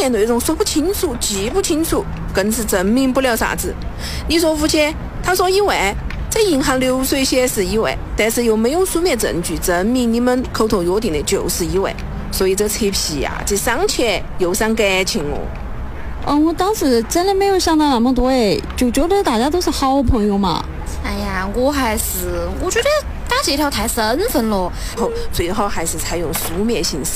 面内容说不清楚、记不清楚，更是证明不了啥子。你说付钱，他说1万，这银行流水显示1万，但是又没有书面证据证明你们口头约定的就是1万，所以这扯皮呀，这伤钱又伤感情哦。 我当时真的没有想到那么多就觉得大家都是好朋友嘛。 哎呀，我觉得打这条太生分了， 最好还是采用书面形式。